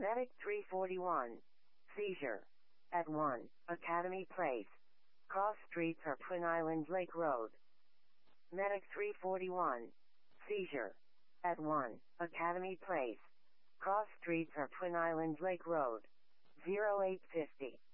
Medic 341. Seizure. At 1, Academy Place. Cross streets or Twin Island Lake Road. Medic 341. Seizure. At 1, Academy Place. Cross streets or Twin Island Lake Road. 0850.